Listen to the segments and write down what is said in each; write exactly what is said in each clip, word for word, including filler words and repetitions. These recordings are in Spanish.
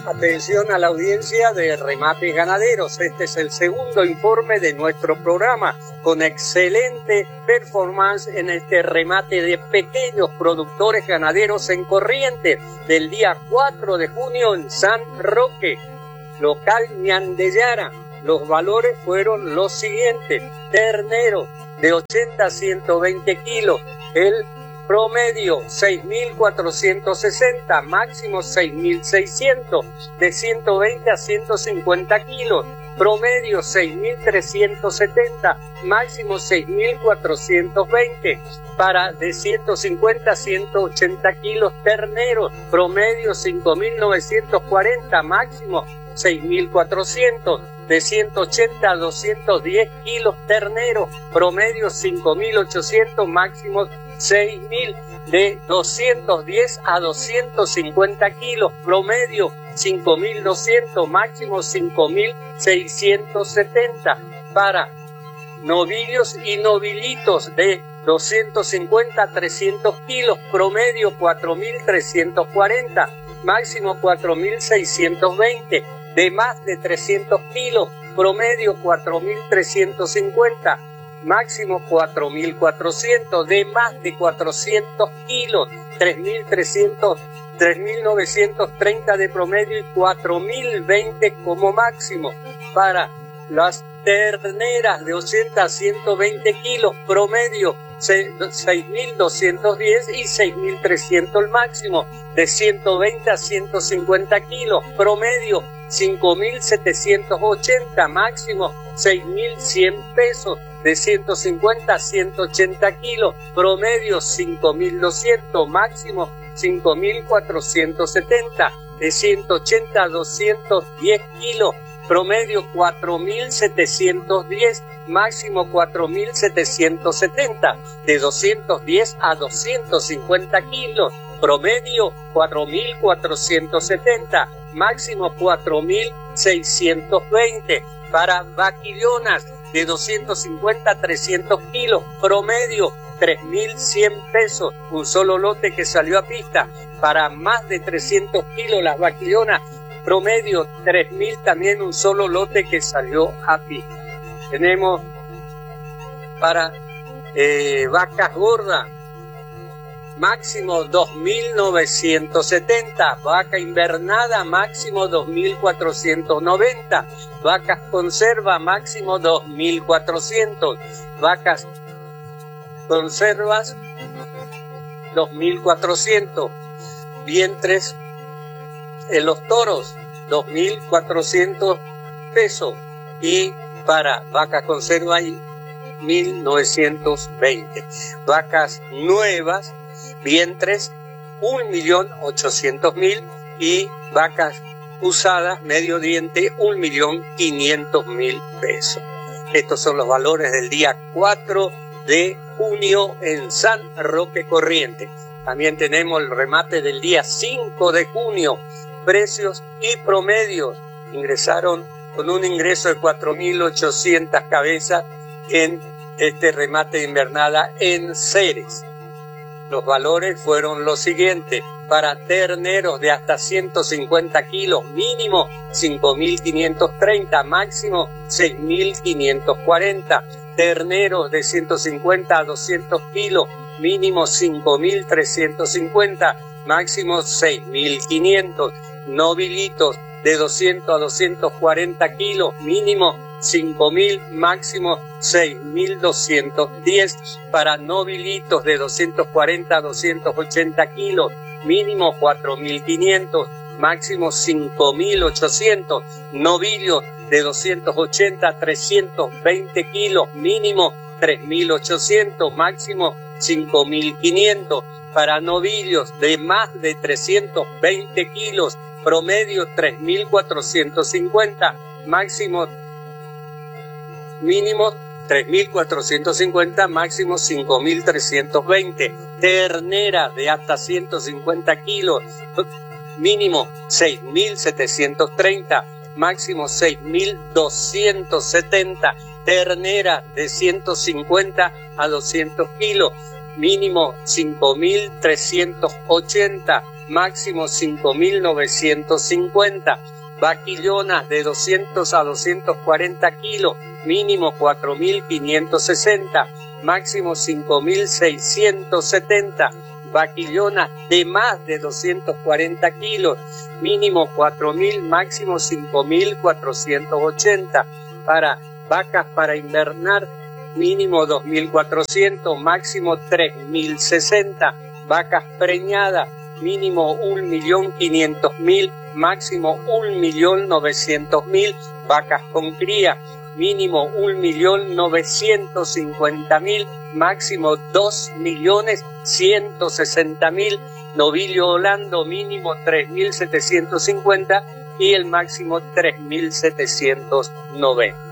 Atención a la audiencia de Remates Ganaderos. Este es el segundo informe de nuestro programa con excelente performance en este remate de pequeños productores ganaderos en Corrientes del día cuatro de junio en San Roque, local Ñandellara. Los valores fueron los siguientes: ternero de ochenta a ciento veinte kilos, el promedio seis mil cuatrocientos sesenta, máximo seis mil seiscientos, de ciento veinte a ciento cincuenta kilos, promedio seis mil trescientos setenta, máximo seis mil cuatrocientos veinte, para de ciento cincuenta a ciento ochenta kilos terneros, promedio cinco mil novecientos cuarenta, máximo seis mil cuatrocientos, de ciento ochenta a doscientos diez kilos terneros, promedio cinco mil ochocientos, máximo seis mil, de doscientos diez a doscientos cincuenta kilos, promedio cinco mil doscientos, máximo cinco mil seiscientos setenta, para novillos y novilitos de doscientos cincuenta a trescientos kilos, promedio cuatro mil trescientos cuarenta, máximo cuatro mil seiscientos veinte, de más de trescientos kilos, promedio cuatro mil trescientos cincuenta, máximo cuatro mil cuatrocientos, de más de cuatrocientos kilos, tres mil trescientos, tres mil novecientos treinta de promedio y cuatro mil veinte como máximo. Para las terneras de ochenta a ciento veinte kilos, promedio seis mil doscientos diez y seis mil trescientos el máximo, de ciento veinte a ciento cincuenta kilos, promedio cinco mil setecientos ochenta, máximo seis mil cien pesos, de ciento cincuenta a ciento ochenta kilos, promedio cinco mil doscientos, máximo cinco mil cuatrocientos setenta, de ciento ochenta a doscientos diez kilos, promedio cuatro mil setecientos diez, máximo cuatro mil setecientos setenta, de doscientos diez a doscientos cincuenta kilos, promedio cuatro mil cuatrocientos setenta, máximo cuatro mil seiscientos veinte, para vaquillonas de doscientos cincuenta a trescientos kilos, promedio tres mil cien pesos, un solo lote que salió a pista. Para más de trescientos kilos las vaquillonas, promedio tres mil, también un solo lote que salió a pista. Tenemos para eh, vacas gordas, máximo dos mil novecientos setenta, vaca invernada máximo dos mil cuatrocientos noventa, vacas conserva máximo dos mil cuatrocientos, vacas conservas dos mil cuatrocientos, vientres en los toros dos mil cuatrocientos pesos y para vacas conserva hay mil novecientos veinte, vacas nuevas vientres un millón ochocientos mil y vacas usadas medio diente un millón quinientos mil pesos. Estos son los valores del día cuatro de junio en San Roque Corrientes. También tenemos el remate del día cinco de junio. Precios y promedios ingresaron con un ingreso de cuatro mil ochocientas cabezas en este remate de invernada en Ceres. Los valores fueron los siguientes: para terneros de hasta ciento cincuenta kilos, mínimo cinco mil quinientos treinta, máximo seis mil quinientos cuarenta. Terneros de ciento cincuenta a doscientos kilos, mínimo cinco mil trescientos cincuenta, máximo seis mil quinientos. Novilitos de doscientos a doscientos cuarenta kilos, mínimo cinco mil, máximo seis mil doscientos diez. Para novilitos de doscientos cuarenta a doscientos ochenta kilos, mínimo cuatro mil quinientos, máximo cinco mil ochocientos. Novillos de doscientos ochenta a trescientos veinte kilos, mínimo tres mil ochocientos, máximo cinco mil quinientos. Para novillos de más de trescientos veinte kilos, promedio tres mil cuatrocientos cincuenta, máximo mínimo tres mil cuatrocientos cincuenta, máximo cinco mil trescientos veinte. Ternera de hasta ciento cincuenta kilos, mínimo seis mil setecientos treinta, máximo seis mil doscientos setenta. Ternera de ciento cincuenta a doscientos kilos, mínimo cinco mil trescientos ochenta, máximo cinco mil novecientos cincuenta. Vaquillonas de doscientos a doscientos cuarenta kilos, mínimo cuatro mil quinientos sesenta, máximo cinco mil seiscientos setenta. Vaquillonas de más de doscientos cuarenta kilos, mínimo cuatro mil, máximo cinco mil cuatrocientos ochenta. Para vacas para invernar, mínimo dos mil cuatrocientos, máximo tres mil sesenta. Vacas preñadas, mínimo un millón quinientos mil, máximo un millón novecientos mil. Vacas con cría, mínimo un millón novecientos cincuenta mil, máximo dos millones ciento sesenta mil. Novillo holando, mínimo tres mil setecientos cincuenta y el máximo tres mil setecientos noventa.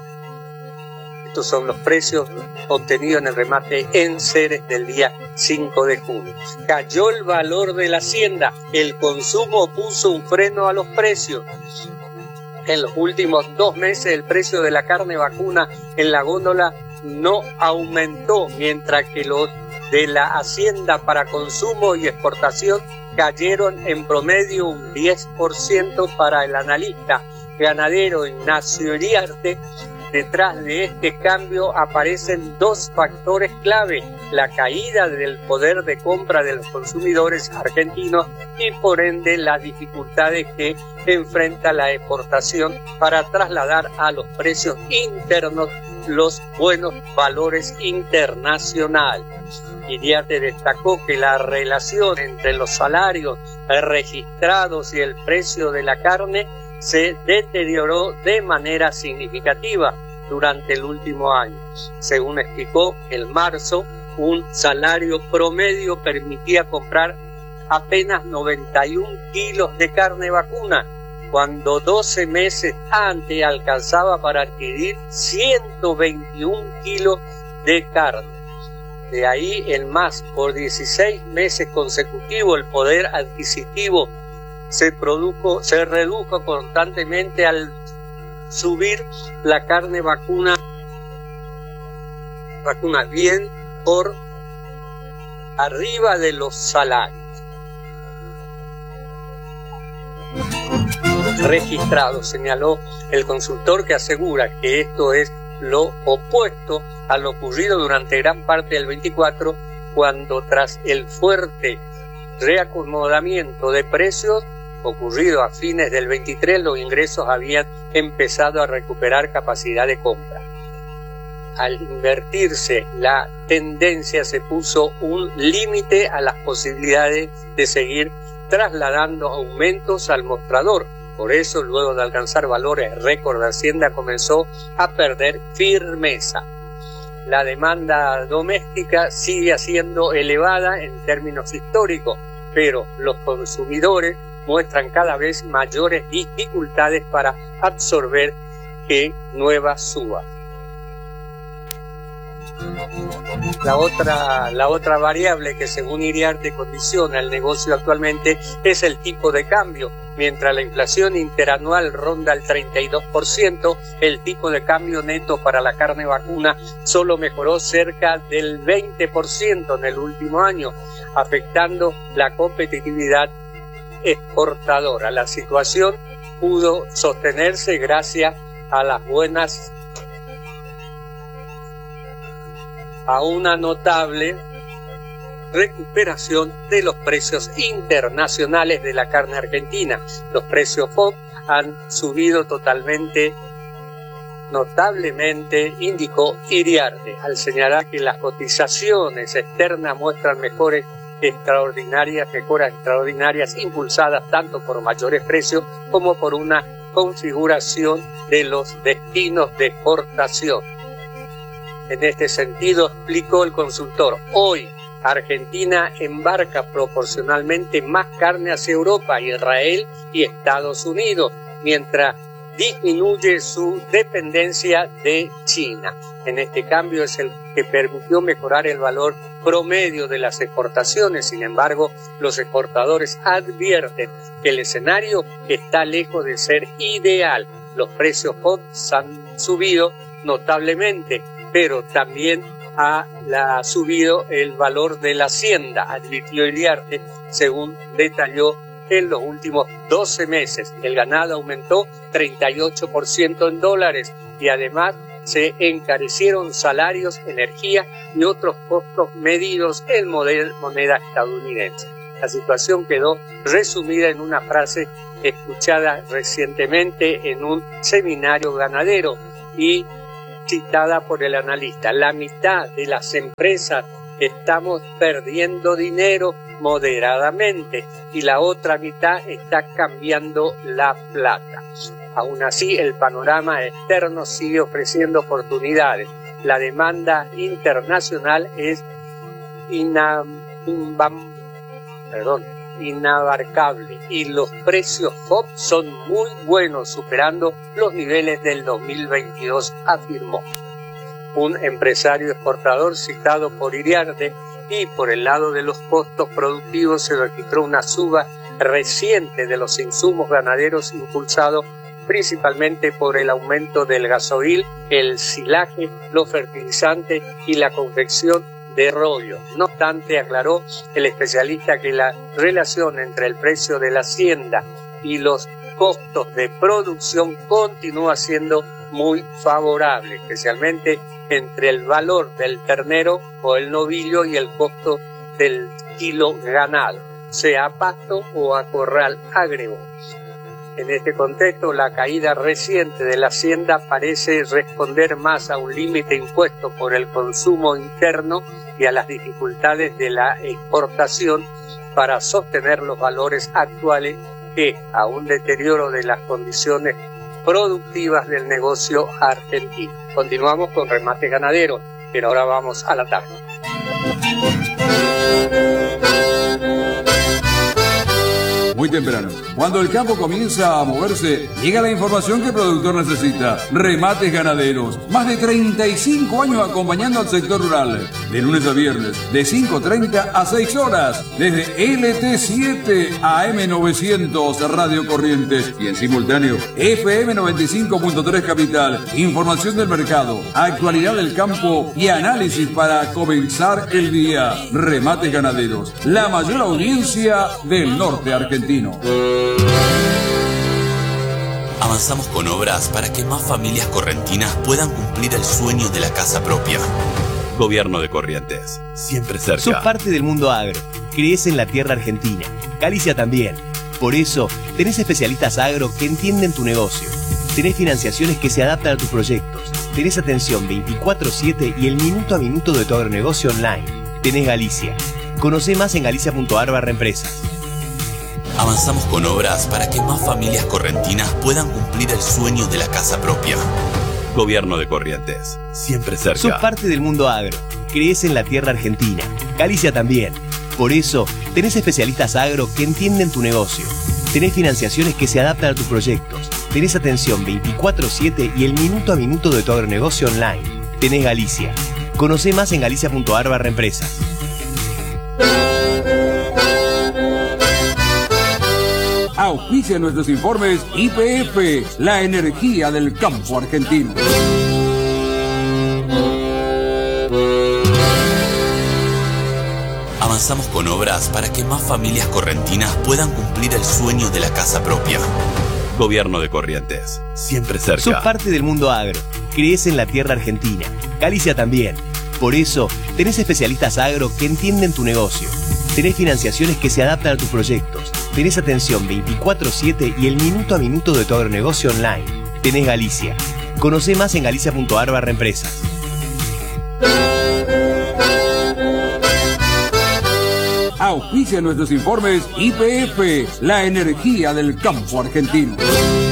Estos son los precios obtenidos en el remate en Ceres del día cinco de junio. Cayó el valor de la hacienda, el consumo puso un freno a los precios. En los últimos dos meses el precio de la carne vacuna en la góndola no aumentó, mientras que los de la hacienda para consumo y exportación cayeron en promedio un diez por ciento. Para el analista ganadero Ignacio Iriarte, detrás de este cambio aparecen dos factores clave: la caída del poder de compra de los consumidores argentinos y por ende las dificultades que enfrenta la exportación para trasladar a los precios internos los buenos valores internacionales. Iriarte destacó que la relación entre los salarios registrados y el precio de la carne se deterioró de manera significativa durante el último año. Según explicó, en marzo un salario promedio permitía comprar apenas noventa y un kilos de carne vacuna, cuando doce meses antes alcanzaba para adquirir ciento veintiún kilos de carne. De ahí en más, por dieciséis meses consecutivos el poder adquisitivo se produjo, se redujo constantemente al subir la carne vacuna, vacuna bien por arriba de los salarios registrados, señaló el consultor, que asegura que esto es lo opuesto a lo ocurrido durante gran parte del veinticuatro, cuando tras el fuerte reacomodamiento de precios ocurrido a fines del veintitrés, los ingresos habían empezado a recuperar capacidad de compra. Al invertirse la tendencia, se puso un límite a las posibilidades de seguir trasladando aumentos al mostrador. Por eso, luego de alcanzar valores récord, Hacienda comenzó a perder firmeza. La demanda doméstica sigue siendo elevada en términos históricos, pero los consumidores muestran cada vez mayores dificultades para absorber que nuevas subas. La otra, la otra variable que según Iriarte condiciona el negocio actualmente es el tipo de cambio. Mientras la inflación interanual ronda el treinta y dos por ciento, el tipo de cambio neto para la carne vacuna solo mejoró cerca del veinte por ciento en el último año, afectando la competitividad exportadora. La situación pudo sostenerse gracias a las buenas a una notable recuperación de los precios internacionales de la carne argentina. Los precios F O B han subido totalmente, notablemente, indicó Iriarte, al señalar que las cotizaciones externas muestran mejores extraordinarias, mejoras extraordinarias impulsadas tanto por mayores precios como por una configuración de los destinos de exportación. En este sentido, explicó el consultor, hoy Argentina embarca proporcionalmente más carne hacia Europa, Israel y Estados Unidos, mientras disminuye su dependencia de China. En este cambio es el que permitió mejorar el valor promedio de las exportaciones. Sin embargo, los exportadores advierten que el escenario está lejos de ser ideal. Los precios F O B han subido notablemente, pero también ha, la, ha subido el valor de la hacienda, advirtió Iriarte, según detalló en los últimos doce meses. El ganado aumentó treinta y ocho por ciento en dólares y además se encarecieron salarios, energía y otros costos medidos en moneda estadounidense. La situación quedó resumida en una frase escuchada recientemente en un seminario ganadero y citada por el analista. La mitad de las empresas estamos perdiendo dinero moderadamente y la otra mitad está cambiando la plata. Aún así, el panorama externo sigue ofreciendo oportunidades. La demanda internacional es ina, inbam, perdón, inabarcable y los precios F O B son muy buenos, superando los niveles del dos mil veintidós, afirmó. Un empresario exportador citado por Iriarte. Y por el lado de los costos productivos se registró una suba reciente de los insumos ganaderos impulsado principalmente por el aumento del gasoil, el silaje, los fertilizantes y la confección de rollo. No obstante, aclaró el especialista que la relación entre el precio de la hacienda y los costos de producción continúa siendo muy favorable, especialmente entre el valor del ternero o el novillo y el costo del kilo ganado, sea a pasto o a corral, agregó. En este contexto, la caída reciente de la hacienda parece responder más a un límite impuesto por el consumo interno y a las dificultades de la exportación para sostener los valores actuales que a un deterioro de las condiciones productivas del negocio argentino. Continuamos con Remate Ganadero, pero ahora vamos a la tarde. Muy temprano, cuando el campo comienza a moverse, llega la información que el productor necesita. Remates Ganaderos, más de treinta y cinco años acompañando al sector rural. De lunes a viernes, de cinco treinta a seis horas, desde L T siete A M novecientos Radio Corrientes y en simultáneo F M noventa y cinco punto tres Capital. Información del mercado, actualidad del campo y análisis para comenzar el día. Remates Ganaderos, la mayor audiencia del norte argentino. Avanzamos con obras para que más familias correntinas puedan cumplir el sueño de la casa propia. Gobierno de Corrientes, siempre cerca. Sos parte del mundo agro, crees en la tierra argentina, Galicia también. Por eso, tenés especialistas agro que entienden tu negocio. Tenés financiaciones que se adaptan a tus proyectos. Tenés atención veinticuatro siete y el minuto a minuto de tu agronegocio online. Tenés Galicia. Conocé más en galicia punto ar barra empresas. Avanzamos con obras para que más familias correntinas puedan cumplir el sueño de la casa propia. Gobierno de Corrientes, siempre cerca. Sos parte del mundo agro, crees en la tierra argentina, Galicia también. Por eso, tenés especialistas agro que entienden tu negocio. Tenés financiaciones que se adaptan a tus proyectos. Tenés atención veinticuatro siete y el minuto a minuto de tu agronegocio online. Tenés Galicia. Conocé más en galicia punto ar barra empresas. Auspicia nuestros informes Y P F, la energía del campo argentino. Avanzamos con obras para que más familias correntinas puedan cumplir el sueño de la casa propia. Gobierno de Corrientes, siempre cerca. Sos parte del mundo agro, crees en la tierra argentina, Galicia también. Por eso, tenés especialistas agro que entienden tu negocio. Tenés financiaciones que se adaptan a tus proyectos. Tenés atención veinticuatro siete y el minuto a minuto de tu agronegocio online. Tenés Galicia. Conocé más en galicia punto ar barra empresas. Auspicia nuestros informes Y P F, la energía del campo argentino.